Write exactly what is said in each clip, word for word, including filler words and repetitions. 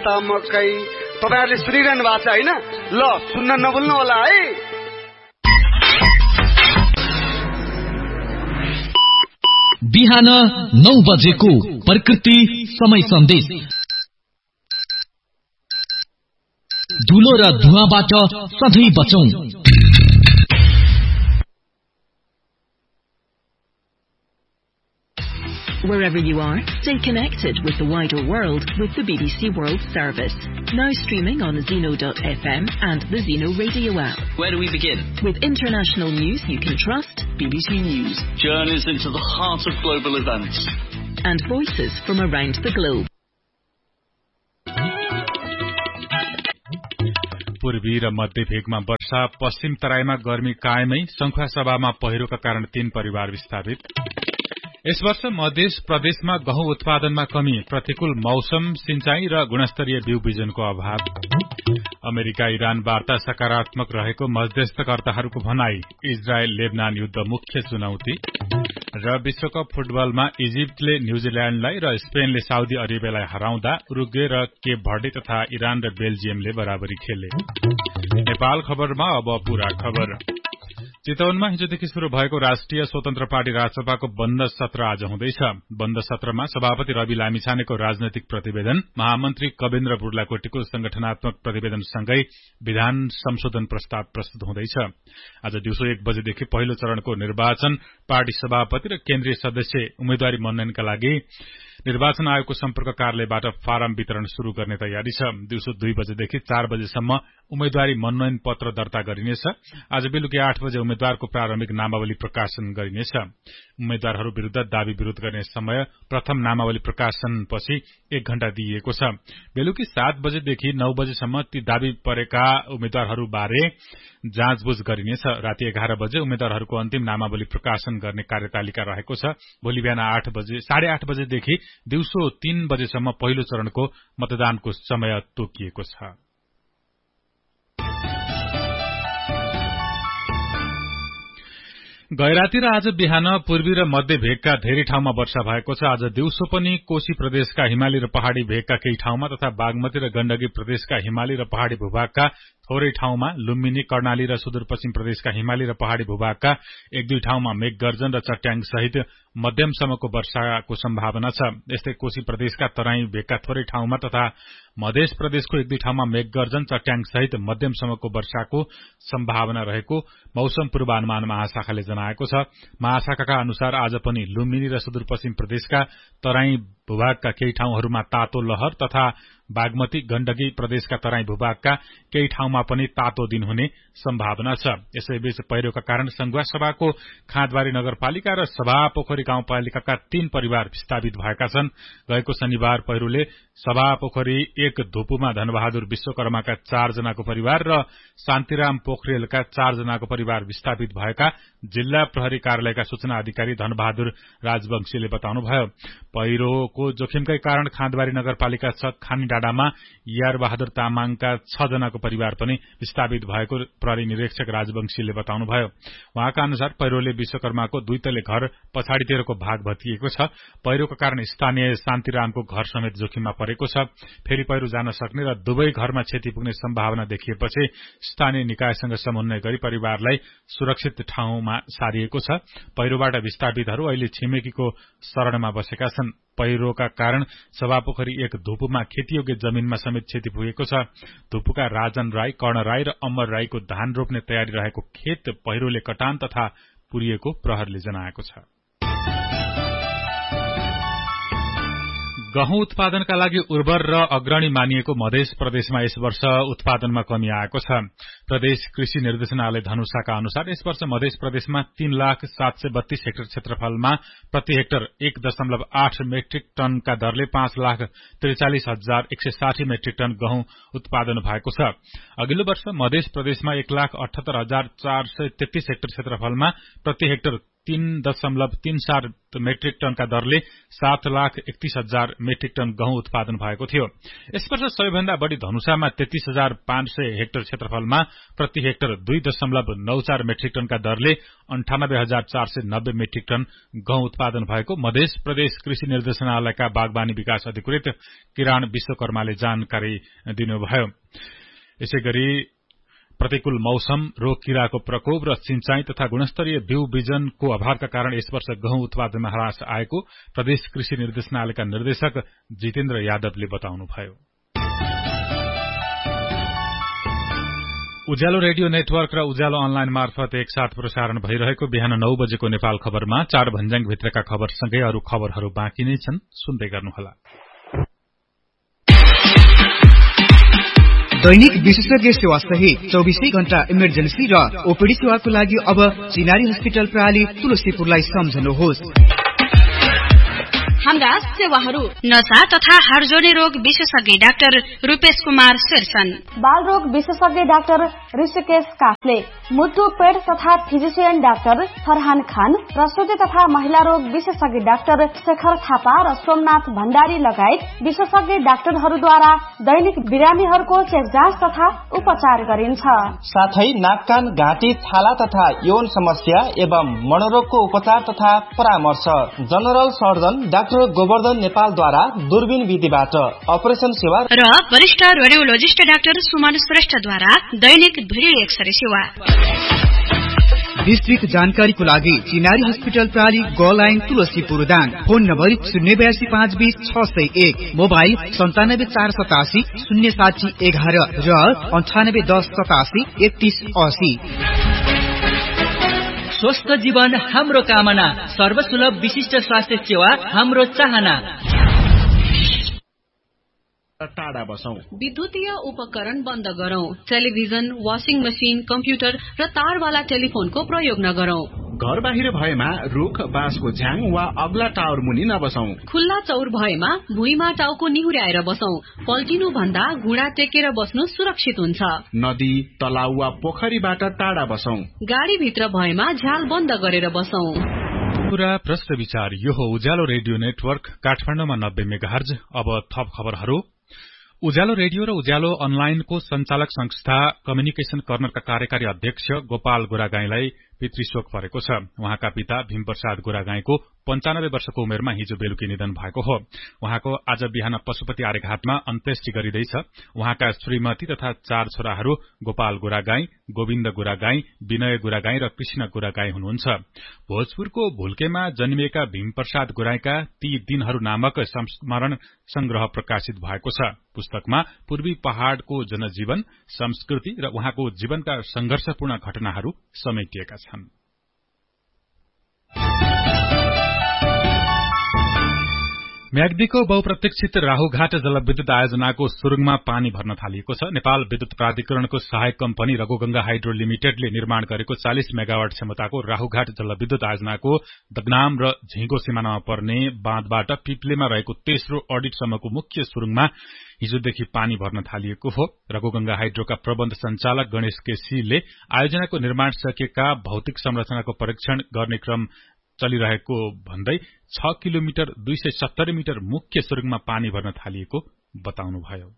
त मकै। तपाईहरुले सुनिरहनु भएको छ हैन? ल सुन्न नभुल्नु होला है। बिहान नौ बजेको प्रकृति समय सन्देश। धुलो र धुवाबाट सधैँ बचौं। Wherever you are, stay connected with the wider world with the B B C World Service. Now streaming on Zeno dot F M and the Zeno Radio app. Where do we begin? With international news you can trust, B B C News. Journeys into the heart of global events. And voices from around the globe. पूर्वी र मध्य भेगमा वर्षा, पश्चिम तराईमा गर्मी कायमै, संखुवासभामा पहिरोका कारण तीन परिवार विस्थापित। यस वर्ष मध्य प्रदेशमा गहुँ उत्पादनमा कमी, प्रतिकूल मौसम, सिंचाई र गुणस्तरीय बिउ बिजनको अभाव। अमेरिका इरान वार्ता सकारात्मक रहेको मध्यस्थकर्ताहरूको भनाई, इजरायल लेबनान युद्ध मुख्य चुनौती। र विश्वकप फुटबलमा इजिप्टले न्यूजील्याण्डलाई र स्पेनले साउदी अरेबियालाई हराउँदा उरुग्वे र केप भर्डे तथा इरान र बेल्जियमले बराबरी खेले। नेपाल खबरमा अब पूरा खबर। चितवनमा हिजोदेखि शुरू भएको राष्ट्रिय स्वतन्त्र पार्टी राजसभाको बन्द सत्र आज हुँदैछ। बन्द सत्रमा सभापति रवि लामिछानेको राजनैतिक प्रतिवेदन, महामन्त्री कवेन्द्र बुर्लाकोटीको संगठनात्मक प्रतिवेदनसँगै विधान संशोधन प्रस्ताव प्रस्तुत हुँदैछ। आज दिउँसो एक बजेदेखि पहिलो चरणको निर्वाचन, पार्टी सभापति र केन्द्रीय सदस्य उम्मेद्वारी मनोनयनका लागि निर्वाचन आयोगको सम्पर्क कार्यालयबाट फारम वितरण शुरू गर्ने तयारी छ। दिउँसो दुई बजेदेखि चार बजेसम्म उम्मेद्वारी मनोनयन पत्र दर्ता गरिनेछ। आज बेलुकी आठ बजे उम्मेद्वारको प्रारम्भिक नामावली प्रकाशन गरिनेछ। उम्मेद्वारहरू विरूद्ध दावी विरोध गर्ने समय प्रथम नामावली प्रकाशनपछि एक घण्टा दिइएको छ। बेलुकी सात बजेदेखि नौ बजेसम्म ती दावी परेका उम्मेद्वारहरूबारे जाँचबुझ गरिनेछ। राति एघार बजे उम्मेद्वारहरूको अन्तिम नामावली प्रकाशन गर्ने कार्यतालिका रहेको छ। भोलि बिहान आठ बजे साढे आठ बजेदेखि दिउँसो तीन बजेसम्म पहिलो चरणको मतदानको समय तोकिएको छ। गैराती र आज बिहान पूर्वी र मध्य भेगका धेरै ठाउँमा वर्षा भएको छ। आज दिउँसो पनि कोशी प्रदेशका हिमाली र पहाड़ी भेगका केही ठाउँमा तथा बागमती र गण्डकी प्रदेशका हिमाली र पहाड़ी भूभागका थोरै ठाउँमा, लुम्बिनी, कर्णाली र सुदूरपश्चिम प्रदेशका हिमाली र पहाड़ी भूभागका एक दुई ठाउँमा मेघगर्जन र चट्याङ सहित मध्यमसम्मको वर्षाको सम्भावना छ। यस्तै कोशी प्रदेशका तराई भेगका थोरै ठाउँमा तथा मध्य प्रदेशको एक दुई ठाउँमा मेघगर्जन, चट्याङ सहित मध्यमसम्मको वर्षाको सम्भावना रहेको मौसम पूर्वानुमान महाशाखाले जनाएको छ। महाशाखाका अनुसार आज पनि लुम्बिनी र सुदूरपश्चिम प्रदेशका तराई भूभागका केही ठाउँहरूमा तातो लहर तथा बागमती, गण्डकी प्रदेशका तराई भूभागका केही ठाउँमा पनि तातो दिन हुने सम्भावना छ। यसैबीच पहिरोका कारण संखुवासभाको खाँदबारी नगरपालिका र सभापोखरी गाउँपालिकाका तीन परिवार विस्थापित भएका छन्। गएको शनिबार पहिरोले सभापोखरी एक धुपुमा धनबहादुर विश्वकर्माका चार जनाको परिवार र शान्तिराम पोखरेलका चार जनाको परिवार विस्थापित भएका जिल्ला प्रहरी कार्यालयका सूचना अधिकारी धनबहादुर राजवंशीले बताउनुभयो। पहिरोको जोखिमकै कारण खाँदबारी नगरपालिका छ खानी डाँडामा यार बहादुर तामाङका छ जनाको परिवार पनि विस्थापित भएको प्रहरी निरीक्षक राजवंशीले बताउनुभयो। उहाँका अनुसार पहिरोले विश्वकर्माको दुई तले घर पछाडितिरको भाग भत्किएको छ। पहिरोको कारण स्थानीय शान्तिरामको घर समेत जोखिममा परेको छ। फेरि पहिरो जान सक्ने र दुवै घरमा क्षति पुग्ने सम्भावना देखिएपछि स्थानीय निकायसँग समन्वय गरी परिवारलाई सुरक्षित ठाउँमा सारिएको छ। पहिरोबाट विस्थापितहरू अहिले छिमेकीको शरणमा बसेका छन्। पहिरोका कारण सभापोखरी एक धुपुमा खेतीयोग्य जमिनमा समेत क्षति पुगेको छ। धुपुका राजन राई, कर्ण राई र अमर राईको धान रोप्ने तयारी रहेको खेत पहिरोले कटान तथा पुरिएको प्रहरले जनाएको छ। गहुँ उत्पादनका लागि उर्वर र अग्रणी मानिएको मध्य प्रदेशमा यस वर्ष उत्पादनमा कमी आएको छ। प्रदेश कृषि निर्देशनालय धनुषाका अनुसार यस वर्ष मध्य प्रदेशमा तीन लाख सात सय बत्तीस हेक्टर क्षेत्रफलमा प्रति हेक्टर एक दशमलव आठ मेट्रिक टनका दरले पाँच लाख त्रिचालिस हजार एक सय साठी मेट्रिक टन गहुँ उत्पादन भएको छ। अघिल्लो वर्ष मध्य प्रदेशमा एक लाख अठहत्तर हजार चार सय तेत्तीस हेक्टर क्षेत्रफलमा प्रति हेक्टर तीन दशमलव तीन सात मेट्रिक टनका दरले सात लाख एकतीस हजार मेट्रिक टन गहुँ उत्पादन भएको थियो। यस वर्ष सबैभन्दा बढ़ी धनुषामा तेत्तीस हजार पाँच सय हेक्टर क्षेत्रफलमा प्रति हेक्टर दुई दशमलव नौ चार मेट्रिक टनका दरले अन्ठानब्बे हजार चार सय नब्बे मेट्रिक टन गहुँ उत्पादन भएको मध्य प्रदेश कृषि निर्देशनालयका बागवानी विकास अधिकृत किरण विश्वकर्माले जानकारी दिनुभयो। यसैगरी प्रतिकूल मौसम, रोग किराको प्रकोप र सिंचाई तथा गुणस्तरीय बिउ बिजनको अभावका कारण यस वर्ष गहुँ उत्पादनमा ह्रास आएको प्रदेश कृषि निर्देशनालयका निर्देशक जितेन्द्र यादवले बताउनुभयो। उज्यालो रेडियो नेटवर्क र उज्यालो अनलाइन मार्फत एकसाथ प्रसारण भइरहेको बिहान नौ बजेको नेपाल खबरमा चार भन्ज्याङ भित्रका खबरसँगै अरू खबरहरू बाँकी नै छन्, सुन्दै गर्नुहोला। दैनिक विशेषज्ञ सेवा सहित चौबीसै घण्टा इमर्जेन्सी र ओपीडी सेवाको लागि अब चिनारी हस्पिटल प्रणाली तुलसीपुरलाई सम्झनुहोस्। हाम्रा सेवाहरू नशा तथा हाडजोर्नी रोग विशेषज्ञ डाक्टर रूपेश कुमार शेरसन, बाल रोग विशेषज्ञ डाक्टर ऋषिकेश काफले, मुटु पेट तथा फिजिशियन डाक्टर फरहान खान, प्रसुति तथा महिला रोग विशेषज्ञ डाक्टर शेखर थापा र सोमनाथ भण्डारी लगायत विशेषज्ञ डाक्टरहरूद्वारा दैनिक बिरामीहरूको चेक जाँच तथा उपचार गरिन्छ। साथै नाक कान घाँटी छाला तथा यौन समस्या एवं मनोरोगको उपचार तथा परामर्श जनरल सर्जन डाक्टर गोवर्धन नेपालद्वारा दूरबीन विधिबाट अपरेसन सेवा र वरिष्ठ रेडियोलोजिस्ट डाक्टर सुमन श्रेष्ठद्वारा दैनिक भिडियो एक्सरे सेवा। विस्तृत जानकारीको लागि चिनारी हस्पिटल प्रणाली ग line Tulsipur Dang, phone number शून्य बयासी पाँच बीस छ सय एक, मोबाइल सन्तानब्बे चार सतासी शून्य साठी एघार र अन्ठानब्बे दस सतासी एकतीस असी। स्वस्थ जीवन हाम्रो कामना, सर्वसुलभ विशिष्ट स्वास्थ्य सेवा हाम्रो चाहना। टाढा बसौं, विद्युतीय उपकरण बन्द गरौं, टेलिभिजन, वाशिङ मशिन, कम्प्युटर र तारवाला टेलिफोनको प्रयोग नगरौं। घर बाहिर भएमा रुख, बाँसको झ्याङ वा अग्ला टावर मुनि नबसौं। खुल्ला चौर भएमा भुइँमा टाउको निहुर्याएर बसौं। पल्टिनु भन्दा घुँडा टेकेर बस्नु सुरक्षित हुन्छ। नदी, तलाउ वा पोखरीबाट टाढा बसौं। गाडी भित्र भएमा झ्याल बन्द गरेर बसौं। पूरा प्रश्न विचार यो हो उज्यालो रेडियो नेटवर्क काठमाडौँमा नब्बे मेगाहर्ज। अब थप खबरहरू। उज्यालो रेडियो र उज्यालो अनलाइनको संचालक संस्था कम्युनिकेशन कर्नरका कार्यकारी अध्यक्ष गोपाल गोरागाईलाई पितृशोक परेको छ। उहाँका पिता भीमप्रसाद गोरागाईको पञ्चानब्बे वर्षको उमेरमा हिजो बेलुकी निधन भएको हो। उहाँको आज बिहान पशुपति आर्यघाटमा अन्त्येष्टि गरिँदैछ। उहाँका श्रीमती तथा चार छोराहरू गोपाल गोरागाई, गोविन्द गोरागाई, विनय गोरागाई र कृष्ण गोरागाई हुनुहुन्छ। भोजपुरको भुल्केमा जन्मिएका भीमप्रसाद गोराईका ती दिनहरू नामक संस्मरण संग्रह प्रकाशित भएको छ। पुस्तकमा पूर्वी पहाड़को जनजीवन, संस्कृति र उहाँको जीवनका संघर्षपूर्ण घटनाहरू समेटिएका छन्। म्याग्दीको बहुप्रतीक्षित राहुघाट जलविद्युत आयोजनाको सुरुङमा पानी भर्न थालिएको छ। नेपाल विद्युत प्राधिकरणको सहायक कम्पनी रघुगंगा हाइड्रो लिमिटेडले निर्माण गरेको चालिस मेगावाट क्षमताको राहुघाट जलविद्युत आयोजनाको दगनाम र झिंगो सिमानामा पर्ने बाँधबाट पिप्लेमा रहेको तेस्रो अडिटसम्मको मुख्य सुरुङमा हिजोदेखि पानी भर्न थालिएको हो। रघुगंगा हाइड्रोका प्रबन्ध संचालक गणेश केसीले आयोजनाको निर्माण सकिएका भौतिक संरचनाको परीक्षण गर्ने क्रम चलिरहेको भन्दै छ किलोमिटर दुई सय सत्तरी मिटर मुख्य सुरुङमा पानी भर्न थालिएको बताउनुभयो।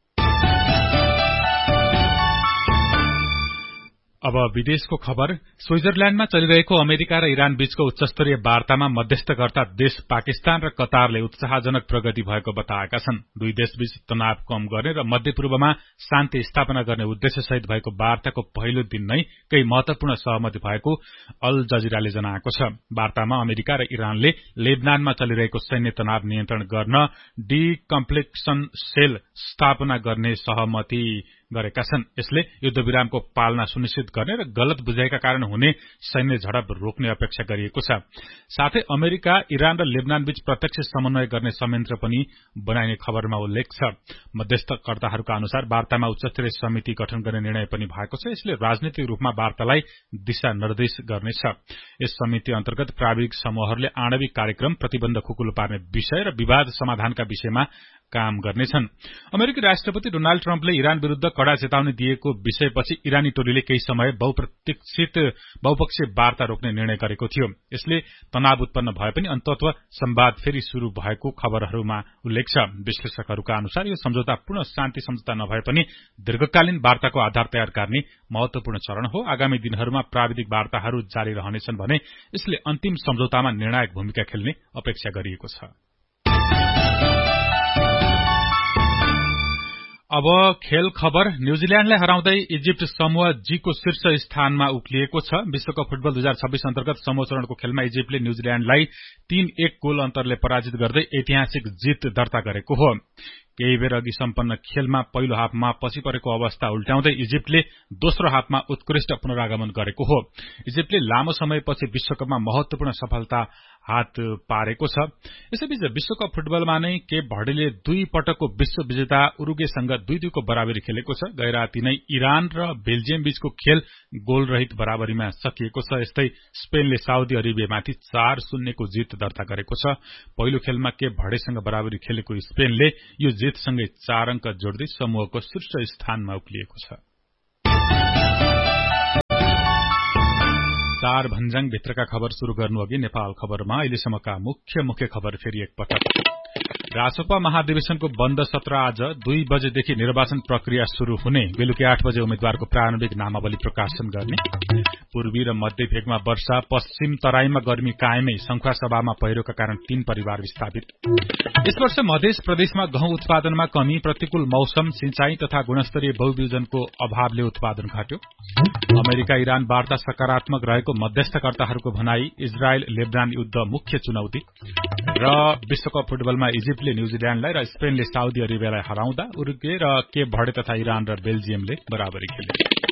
अब विदेशको खबर। स्विजरल्याण्डमा चलिरहेको अमेरिका र इरान बीचको उच्चस्तरीय वार्तामा मध्यस्थकर्ता देश पाकिस्तान र कतारले उत्साहजनक प्रगति भएको बताएका छन्। दुई देशबीच तनाव कम गर्ने र मध्यपूर्वमा शान्ति स्थापना गर्ने उद्देश्यसहित भएको वार्ताको पहिलो दिन नै केही महत्वपूर्ण सहमति भएको अल जजिराले जनाएको छ। वार्तामा अमेरिका र इरानले लेबनानमा चलिरहेको सैन्य तनाव नियन्त्रण गर्न डिकम्प्लेक्सन सेल स्थापना गर्ने सहमति गरेका छन्। यसले युद्धविरामको पालना सुनिश्चित गर्ने र गलत बुझाइका कारण हुने सैन्य झडप रोक्ने अपेक्षा गरिएको छ। साथै अमेरिका, इरान र लेबनान बीच प्रत्यक्ष समन्वय गर्ने संयन्त्र पनि बनाइने खबरमा उल्लेख छ। मध्यस्थकर्ताहरूका अनुसार वार्तामा उच्चस्तरीय समिति गठन गर्ने निर्णय पनि भएको छ। यसले राजनीतिक रूपमा वार्तालाई दिशा निर्देश गर्नेछ। यस समिति अन्तर्गत प्राविधिक समूहहरूले आणविक कार्यक्रम, प्रतिबन्ध खुकुलो पार्ने विषय र विवाद समाधानका विषयमा काम गर्नेछन्। अमेरिकी राष्ट्रपति डोनाल्ड ट्रम्पले इरान विरूद्ध कड़ा चेतावनी दिएको विषयपछि इरानी टोलीले केही समय बहुप्रतीक्षित बहुपक्षीय वार्ता रोक्ने निर्णय गरेको थियो। यसले तनाव उत्पन्न भए पनि अन्ततः संवाद फेरि शुरू भएको खबरहरूमा उल्लेख छ। विश्लेषकहरूका अनुसार यो सम्झौता पूर्ण शान्ति सम्झौता नभए पनि दीर्घकालीन वार्ताको आधार तयार गर्ने महत्वपूर्ण चरण हो। आगामी दिनहरूमा प्राविधिक वार्ताहरू जारी रहनेछन् भने यसले अन्तिम सम्झौतामा निर्णायक भूमिका खेल्ने अपेक्षा गरिएको छ। अब खेल खबर। न्यूजील्याण्डलाई हराउँदै इजिप्ट समूह जी को शीर्ष स्थानमा उक्लिएको छ। विश्वकप फुटबल दुई हजार छब्बीस अन्तर्गत समूह चरणको खेलमा इजिप्टले न्यूजील्याण्डलाई तीन एक गोल अन्तरले पराजित गर्दै ऐतिहासिक जित दर्ता गरेको हो। केही बेर अघि सम्पन्न खेलमा पहिलो हाफमा पछि परेको अवस्था उल्टाउँदै इजिप्टले दोस्रो हाफमा उत्कृष्ट पुनरागमन गरेको हो। इजिप्टले लामो समयपछि विश्वकपमा महत्वपूर्ण सफलता हात पारेको छ। यसैबीच विश्वकप फुटबलमा नै केप भर्डेले दुई पटकको विश्व विजेता उरुगेसँग दुई दुईको बराबरी खेलेको छ। गैराती नै इरान र बेल्जियम बीचको खेल गोलरहित बराबरीमा सकिएको छ। यस्तै स्पेनले साउदी अरेबियामाथि चार शून्यको जित दर्ता गरेको छ। पहिलो खेलमा केप भर्डेसँग बराबरी खेलेको स्पेनले यो जितसँगै चार अंक जोड्दै समूहको शीर्ष स्थानमा उक्लिएको छ। चार भन्ज्याङ भित्रका खबर शुरू गर्नु अघि नेपाल खबरमा अहिलेसम्मका मुख्य मुख्य खबर फेरि एकपटक। रासोपा महाधिवेशनको बन्द सत्र आज दुई बजेदेखि निर्वाचन प्रक्रिया शुरू हुने। बेलुकी आठ बजे उम्मेद्वारको प्रारम्भिक नामावली प्रकाशन गर्ने। पूर्वी र मध्य भेगमा वर्षा, पश्चिम तराईमा गर्मी कायमै। संखुवासभामा पहिरोका कारण तीन परिवार विस्थापित। यस वर्ष मध्य प्रदेशमा गहुँ उत्पादनमा कमी, प्रतिकूल मौसम, सिंचाई तथा गुणस्तरीय बहुवियोजनको अभावले उत्पादन घट्यो। अमेरिका इरान वार्ता सकारात्मक रहेको मध्यस्थकर्ताहरूको भनाई। इजरायल लेबनान युद्ध मुख्य चुनौती। र विश्वकप फुटबलमा इजिप्टले न्यूजील्याण्डलाई र स्पेनले साउदी अरेबियालाई हराउँदा उरुग्वे र केप भर्डे तथा इरान र बेल्जियमले बराबरी खेले।